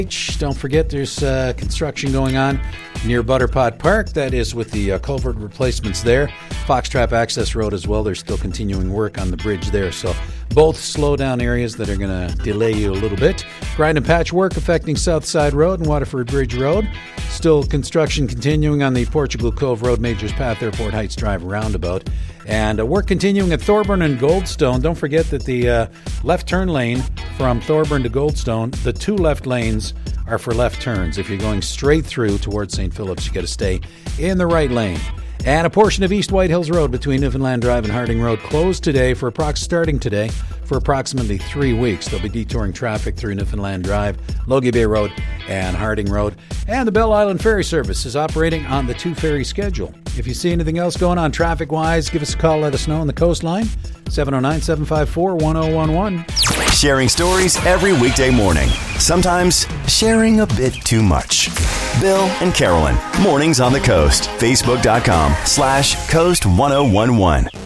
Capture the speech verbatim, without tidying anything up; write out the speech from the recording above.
Don't forget there's uh, construction going on near Butterpot Park. That is with the uh, culvert replacements there. Foxtrap Access Road as well. There's still continuing work on the bridge there. So both slow down areas that are going to delay you a little bit. Grind and patch work affecting Southside Road and Waterford Bridge Road. Still construction continuing on the Portugal Cove Road, Majors Path, Airport Heights Drive roundabout. And uh, work continuing at Thorburn and Goldstone. Don't forget that the uh, left turn lane from Thorburn to Goldstone, the two left lanes are for left turns. If you're going straight through towards Saint Phillips, you got to stay in the right lane. And a portion of East White Hills Road between Newfoundland Drive and Harding Road closed today for approx- starting today for approximately three weeks. They'll be detouring traffic through Newfoundland Drive, Logie Bay Road, and Harding Road. And the Bell Island Ferry Service is operating on the two-ferry schedule. If you see anything else going on traffic-wise, give us a call, let us know on the coastline, seven oh nine, seven five four, one oh one one. Sharing stories every weekday morning. Sometimes sharing a bit too much. Bill and Carolyn, Mornings on the Coast. Facebook.com slash Coast 1011.